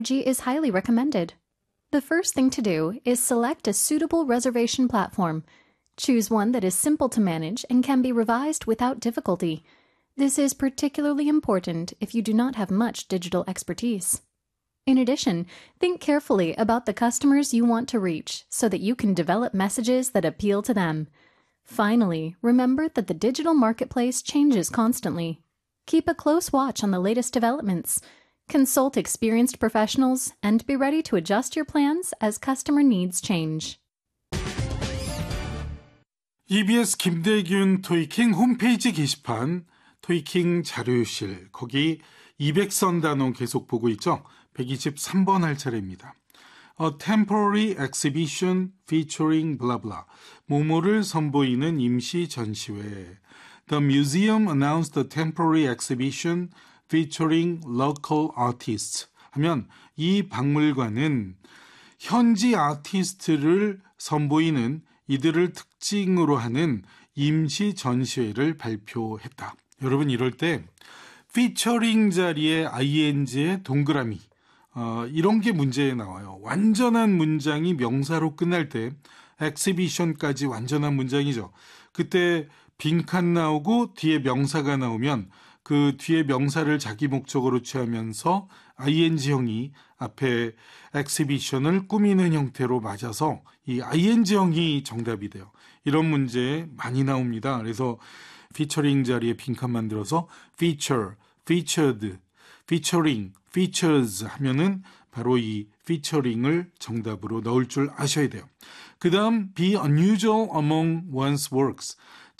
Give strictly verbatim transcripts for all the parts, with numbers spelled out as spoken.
is highly recommended. The first thing to do is select a suitable reservation platform. Choose one that is simple to manage and can be revised without difficulty. This is particularly important if you do not have much digital expertise. In addition, think carefully about the customers you want to reach so that you can develop messages that appeal to them. Finally, remember that the digital marketplace changes constantly. Keep a close watch on the latest developments. Consult experienced professionals and be ready to adjust your plans as customer needs change. 이비에스 김대균 토이킹 홈페이지 게시판 토이킹 자료실 거기 이백 선 단원 계속 보고 있죠. 백이십삼 번 할 차례입니다. A temporary exhibition featuring blah blah. 모모를 선보이는 임시 전시회. The museum announced a temporary exhibition featuring local artists. 하면 이 박물관은 현지 아티스트를 선보이는 이들을 특징으로 하는 임시 전시회를 발표했다. 여러분 이럴 때 featuring 자리에 ing의 동그라미 어, 이런 게 문제에 나와요. 완전한 문장이 명사로 끝날 때 exhibition까지 완전한 문장이죠. 그때 빈칸 나오고 뒤에 명사가 나오면 그 뒤에 명사를 자기 목적으로 취하면서 ing형이 앞에 exhibition을 꾸미는 형태로 맞아서 이 ing형이 정답이 돼요. 이런 문제 많이 나옵니다. 그래서 featuring 자리에 빈칸 만들어서 feature, featured, featuring, features 하면은 바로 이 featuring을 정답으로 넣을 줄 아셔야 돼요. 그 다음 be unusual among one's works.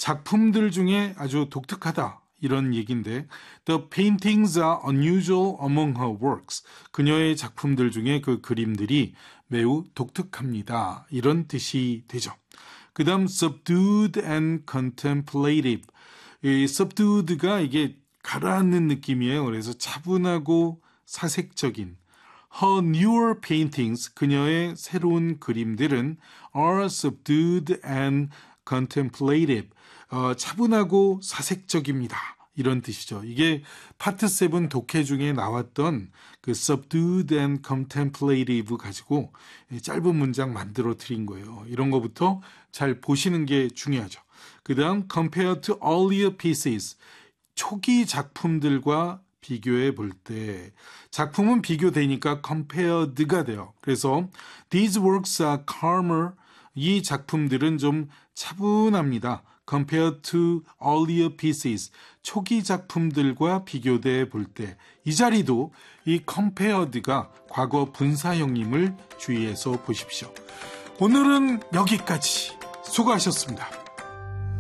작품들 중에 아주 독특하다. 이런 얘기인데 The paintings are unusual among her works. 그녀의 작품들 중에 그 그림들이 매우 독특합니다. 이런 뜻이 되죠. 그 다음 subdued and contemplative. 이 subdued가 이게 가라앉는 느낌이에요. 그래서 차분하고 사색적인. Her newer paintings, 그녀의 새로운 그림들은 are subdued and contemplative. 어, 차분하고 사색적입니다. 이런 뜻이죠. 이게 파트 칠 독해 중에 나왔던 그 subdued and contemplative 가지고 짧은 문장 만들어 드린 거예요. 이런 거부터 잘 보시는 게 중요하죠. 그 다음 compared to earlier pieces. 초기 작품들과 비교해 볼 때 작품은 비교되니까 compared가 돼요. 그래서 these works are calmer. 이 작품들은 좀 차분합니다. compared to earlier pieces. 초기 작품들과 비교돼 볼 때 이 자리도 이 compared가 과거 분사형임을 주의해서 보십시오. 오늘은 여기까지. 수고하셨습니다.